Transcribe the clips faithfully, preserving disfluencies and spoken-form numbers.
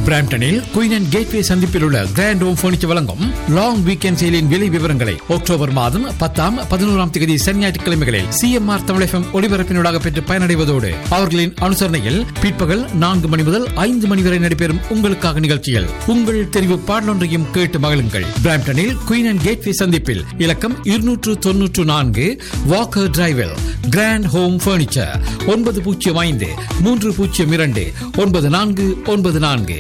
பிராம்டனில் queen and gateway சந்திப்பில் உள்ள grand home furniture வழங்கும் லாங் வீக்கெண்ட் சேலின் விலை விவரங்களை அக்டோபர் மாதம் பத்தாம் பதினோராம் தேதி சனி ஞாயிற்றுக்கிழமைகளில் சிஎம்ஆர் தமிழ் எஃப்எம் ஒளிபரப்பினூடாக பெற்று பயனடைவதோடு அவர்களின் அனுசரணையில் பிற்பகல் நான்கு மணி முதல் ஐந்து மணி வரை நடைபெறும் உங்களுக்காக நிகழ்ச்சியில் உங்கள் தெரிவு பாடலொன்றையும் கேட்டு மகிழுங்கள். பிராம்டனில் குயின் அண்ட் கேட்வே சந்திப்பில் இலக்கம் இருநூற்று தொன்னூற்று நான்கு வாக்கர் டிரைவில் கிராண்ட் ஹோம் பர்னிச்சர் ஒன்பது பூஜ்ஜியம் ஐந்து மூன்று பூஜ்ஜியம் இரண்டு ஒன்பது நான்கு ஒன்பது நான்கு.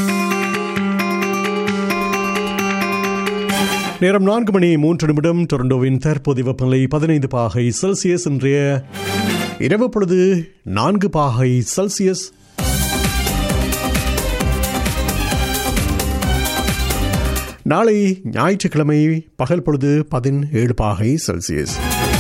நேரம் நான்கு மணி மூன்று நிமிடம். டொரண்டோவின் தற்போதைய வெப்பநிலை பதினைந்து பாகை செல்சியஸ். இன்றைய இரவு பொழுது நான்கு பாகை செல்சியஸ். நாளை ஞாயிற்றுக்கிழமை பகல் பொழுது பதினேழு பாகை செல்சியஸ்.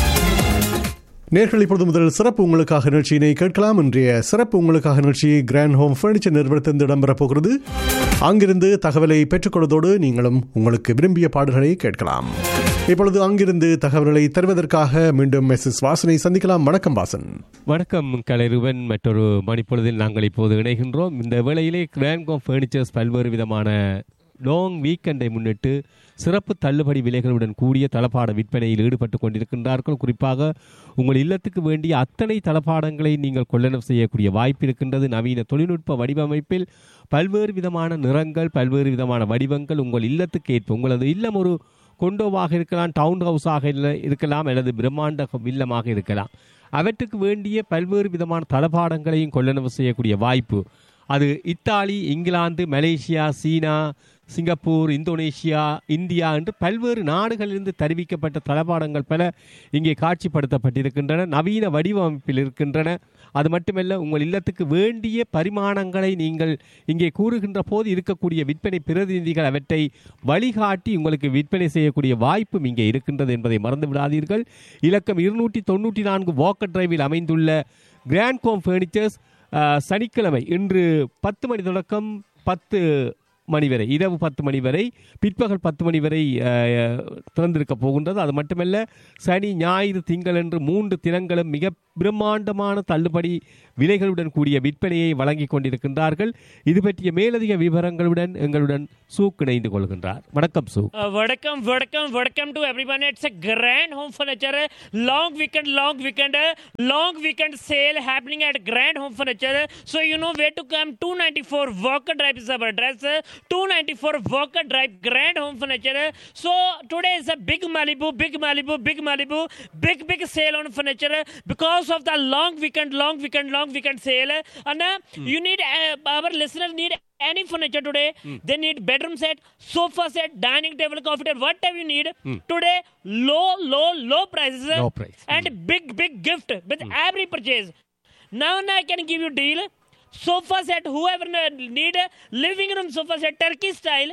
நேர்கள் இப்பொழுது முதல் சிறப்பு உங்களுக்காக நிகழ்ச்சியினை கேட்கலாம். இன்றைய சிறப்பு உங்களுக்காக நிகழ்ச்சி கிராண்ட் ஹோம் பர்னிச்சர் நிறுவனத்திலிருந்து இடம்பெறப் போகிறது. அங்கிருந்து தகவலை பெற்றுக்கொள்வதோடு நீங்களும் உங்களுக்கு விரும்பிய பாடல்களை கேட்கலாம். இப்பொழுது அங்கிருந்து தகவல்களை தருவதற்காக மீண்டும் எஸ் எஸ் வாசனை சந்திக்கலாம். வணக்கம் வாசன். வணக்கம் கலைருவன். மற்றொரு மணிப்பொழுதில் நாங்கள் இப்போது இணைகின்றோம். இந்த வேளையிலே கிராண்ட் ஹோம் பர்னிச்சர்ஸ் பல்வேறு விதமான லாங் வீக்கெண்டை முன்னிட்டு சிறப்பு தள்ளுபடி விலைகளுடன் கூடிய தளபாட விற்பனையில் ஈடுபட்டு கொண்டிருக்கின்றார்கள். குறிப்பாக உங்கள் இல்லத்துக்கு வேண்டிய அத்தனை தளபாடங்களை நீங்கள் கொள்ளளவு செய்யக்கூடிய வாய்ப்பு இருக்கின்றது. நவீன தொழில்நுட்ப வடிவமைப்பில் பல்வேறு விதமான நிறங்கள், பல்வேறு விதமான வடிவங்கள் உங்கள் இல்லத்துக்கு ஏற்ப. உங்களது இல்லம் ஒரு கொண்டோவாக இருக்கலாம், டவுன் ஹவுஸாக இருக்கலாம், அல்லது பிரம்மாண்ட இல்லமாக இருக்கலாம். அவற்றுக்கு வேண்டிய பல்வேறு விதமான தளபாடங்களையும் கொள்ளளவு செய்யக்கூடிய வாய்ப்பு. அது இத்தாலி, இங்கிலாந்து, மலேசியா, சீனா, சிங்கப்பூர், இந்தோனேஷியா, இந்தியா என்று பல்வேறு நாடுகளிலிருந்து தெரிவிக்கப்பட்ட தளபாடங்கள் பல இங்கே காட்சிப்படுத்தப்பட்டிருக்கின்றன. நவீன வடிவமைப்பில் இருக்கின்றன. அது மட்டுமல்ல, உங்கள் இல்லத்துக்கு வேண்டிய பரிமாணங்களை நீங்கள் இங்கே கூறுகின்ற போது இருக்கக்கூடிய விற்பனை பிரதிநிதிகள் அவற்றை வழிகாட்டி உங்களுக்கு விற்பனை செய்யக்கூடிய வாய்ப்பும் இங்கே இருக்கின்றது என்பதை மறந்து விடாதீர்கள். இலக்கம் இருநூற்றி தொன்னூற்றி நான்கு வாக்கர் டிரைவில் அமைந்துள்ள கிராண்ட் ஹோம் பர்னிச்சர்ஸ் சனிக்கிழமை இன்று பத்து மணி தொடக்கம் பத்து மணி வரை, இரவு பத்து மணி வரை, பிற்பகல் பத்து மணி வரை திறந்திருக்க போகின்றது. அது மட்டுமல்ல, சனி, ஞாயிறு, திங்கள் என்று மூன்று தினங்களும் மிக பிரம்மாண்டமான தள்ளுபடி விலைகளுடன் கூடிய விற்பனையை வழங்கிக் கொண்டிருக்கின்றார்கள். இது பற்றிய மேலதிக விவரங்களுடன் எங்களுடன் சூக் இணைந்து கொள்கின்றார். வணக்கம் சூக். வணக்கம் வணக்கம் வணக்கம் to everyone. It's a grand home furniture long weekend long weekend long weekend sale happening at Grand Home Furniture. So you know where to come. two ninety-four Walker Drive is our address. two ninety-four Walker Drive, Grand Home Furniture. So today is a big Malibu, big Malibu, big Malibu, big big sale on furniture because of the long weekend, long weekend, long weekend sale. And uh, mm. you need uh, our listeners need any furniture today. Mm. They need bedroom set, sofa set, dining table, coffee table, whatever you need. Mm. Today, low, low, low prices. Low price. And mm. big, big gift with mm. every purchase. Now, now I can give you deal. Sofa set, whoever need a living room sofa set, Turkey style.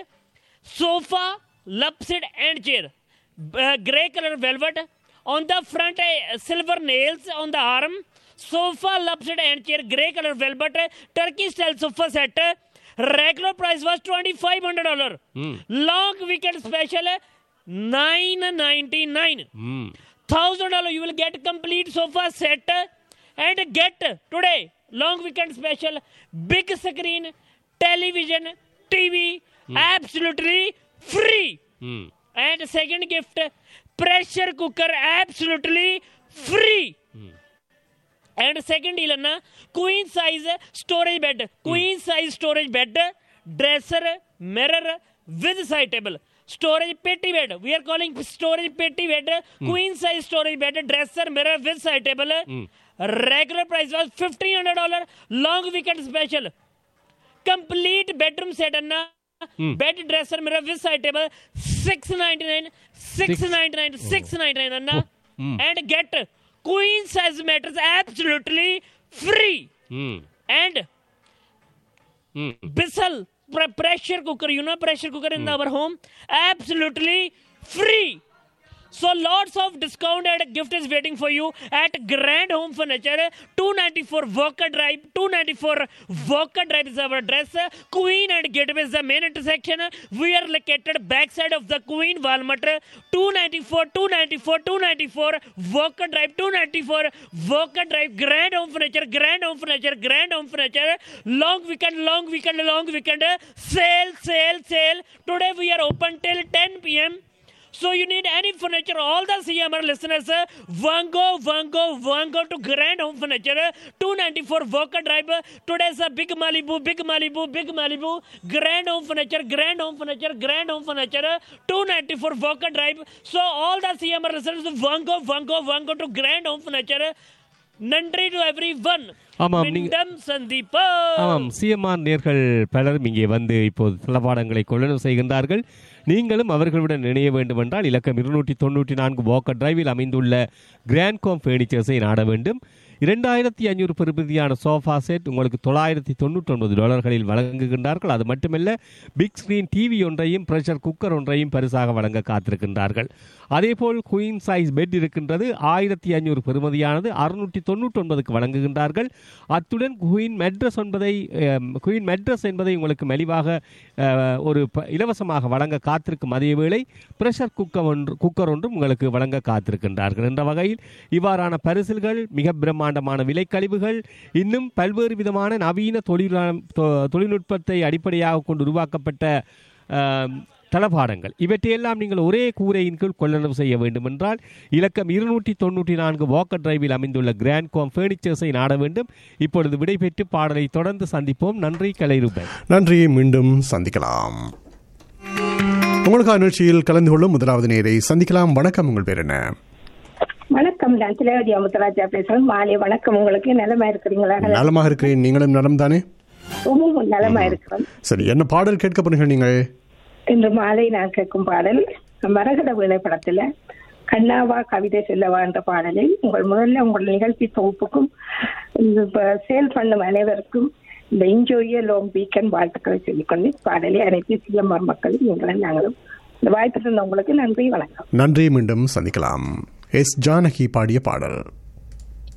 Sofa, love seat and chair. Uh, grey color velvet. On the front, uh, silver nails on the arm. Sofa, love seat and chair, grey color velvet. Turkey style sofa set. Regular price was twenty-five hundred dollars. Mm. Long weekend special, nine ninety-nine. Mm. one thousand dollars you will get complete sofa set and get today. Long weekend special, big screen, television, T V, mm. absolutely free. Mm. And second gift, pressure cooker, absolutely free. Mm. And second deal, na, queen size storage bed, queen mm. size storage bed, dresser, mirror with side table. Storage petty bed, we are calling storage petty bed, mm. queen size storage bed, dresser, mirror with side table. Mm. Regular price was fifteen hundred dollars. Long weekend special. Complete bedroom set and mm. bed, dresser, mirror with side table. six ninety-nine, six ninety-nine, six ninety-nine and mm. and get queen size mattress absolutely free. Mm. And mm. Bissell pressure cooker, you know pressure cooker in mm. our home, absolutely free. So lots of discounted gift is waiting for you at Grand Home Furniture, two ninety-four Walker Drive. two ninety-four Walker Drive is our address. Queen and Gateway is the main intersection. We are located backside of the Queen Walmart. two ninety-four, two ninety-four, two ninety-four Walker Drive, two ninety-four Walker Drive. Grand Home Furniture, Grand Home Furniture, Grand Home Furniture. Long weekend, long weekend, long weekend. Sale, sale, sale. Today we are open till ten p.m. So you need any furniture, all the C M R listeners, Vango, Vango, Vango to Grand Home Furniture, two ninety-four Walker Drive. Today's a big Malibu, big Malibu, big Malibu, Grand Home Furniture, Grand Home Furniture, Grand Home Furniture, two ninety-four Walker Drive. So all the C M R listeners, Vango, Vango, Vango to Grand Home Furniture. நன்றி to everyone. ஆமாம், மீண்டும் சந்திப்போம். ஆமாம், CMR நேர்கள் பலரும் இங்கே வந்து இப்போது தளபாடங்களை கொள்ளளவு செய்கின்றார்கள். நீங்களும் அவர்களுடன் இணைய வேண்டும் என்றால் இலக்கம் இருநூற்றி தொண்ணூற்றி நான்கு வாக்கர் டிரைவில் அமைந்துள்ள கிராண்ட்கோம் ஃபர்னிச்சர்ஸை நாட வேண்டும். இரண்டாயிரத்தி ஐநூறு பெறுமதியான சோஃபா செட் உங்களுக்கு தொள்ளாயிரத்தி தொண்ணூற்றி ஒன்பது டாலர்களில் வழங்குகின்றார்கள். அது மட்டுமல்ல, பிக் ஸ்கிரீன் டிவி ஒன்றையும் பிரஷர் குக்கர் ஒன்றையும் பரிசாக வழங்க காத்திருக்கின்றார்கள். அதேபோல் குயின் சைஸ் பெட் இருக்கின்றது. ஆயிரத்தி ஐநூறு பெறுமதியானது அறுநூற்றி தொண்ணூற்றி ஒன்பதுக்கு வழங்குகின்றார்கள். அத்துடன் குயின் மெட்ரஸ் என்பதை குயின் மெட்ரஸ் என்பதை உங்களுக்கு மலிவாக ஒரு இலவசமாக வழங்க காத்திருக்கும். அதே வேளை பிரஷர் குக்கர் ஒன்று குக்கர் ஒன்றும் உங்களுக்கு வழங்க காத்திருக்கின்றார்கள். என்ற வகையில் இவ்வாறான பரிசில்கள், மிக பிரம்மாண்டமான விலைக்கழிவுகள், இன்னும் பல்வேறு விதமான நவீன தொழில் தொழில்நுட்பத்தை அடிப்படையாக கொண்டு உருவாக்கப்பட்ட தளபாடங்கள், இவற்றையெல்லாம் நீங்கள் ஒரே கூரையின் கீழ் கொள்ளளவு செய்ய வேண்டும் என்றால் இலக்கம் இருநூற்றி தொண்ணூற்றி நான்கு வாக்கர் டிரைவில் அமைந்துள்ள கிராண்ட்கோம் ஃபர்னிச்சர்ஸை நாட வேண்டும். இப்பொழுது விடைபெற்று பாடலை தொடர்ந்து சந்திப்போம். நன்றி கலைரூபன். நன்றி, மீண்டும் சந்திக்கலாம். உங்களுக்கான நிகழ்ச்சியில் கலந்து கொள்ளும் முதலாவது நேரை சந்திக்கலாம். வணக்கம், உங்கள் பேர் என்ன? வணக்கம், நான் திலகவதி அமுதராஜா பேசுறேன். மாலை வணக்கம். உங்களுக்கு நலமா இருக்கிறீங்களா? நலமாக இருக்கிறேன். நீங்களும் நலம் தானே? ரொம்ப நலமா இருக்கிறோம். சரி, என்ன பாடல் கேட்க போறீங்க நீங்கள்? இன்று மாலை நான் கேட்கும் பாடல் மரகத வீணை படத்துல கண்ணாவா கவிதை செல்லவா என்ற பாடலை உங்கள் முதல்ல உங்கள் நிகழ்ச்சி தொகுப்புக்கும் சேல் பண்ணும் அனைவருக்கும் இந்த இன்ஜோய லாங் வீக்கெண்ட் வாழ்த்துக்களை சொல்லிக்கொண்டு பாடலை அனைத்து சிஎம்ஆர் மக்களும் நீங்களும் நாங்களும் இந்த வாய்ப்பு தந்த உங்களுக்கு நன்றி, வணக்கம். நன்றி, மீண்டும் சந்திக்கலாம். எஸ் ஜானகி பாடிய பாடல்.